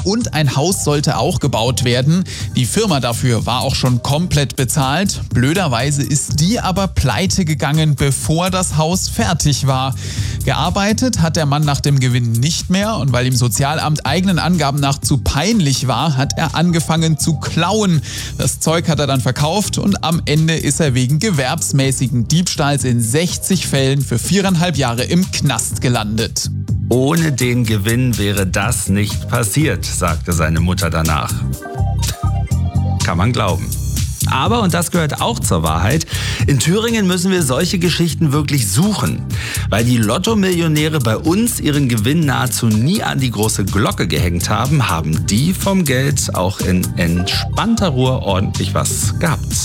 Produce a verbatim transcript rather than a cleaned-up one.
und ein Haus sollte auch gebaut werden. Die Firma dafür war auch schon komplett bezahlt. Blöderweise ist die aber pleite gegangen, bevor das Haus fertig war. Gearbeitet hat der Mann nach dem Gewinn nicht mehr und weil ihm Sozialamt eigenen Angaben nach zu peinlich war, hat er angefangen zu klauen. Das Zeug hat er dann verkauft und am Ende ist er wegen gewerbsmäßigen Diebstahls in sechzig Fällen für viereinhalb Jahre im Knast gelandet. Ohne den Gewinn wäre das nicht passiert, sagte seine Mutter danach. Kann man glauben. Aber, und das gehört auch zur Wahrheit, in Thüringen müssen wir solche Geschichten wirklich suchen. Weil die Lotto-Millionäre bei uns ihren Gewinn nahezu nie an die große Glocke gehängt haben, haben die vom Geld auch in entspannter Ruhe ordentlich was gehabt.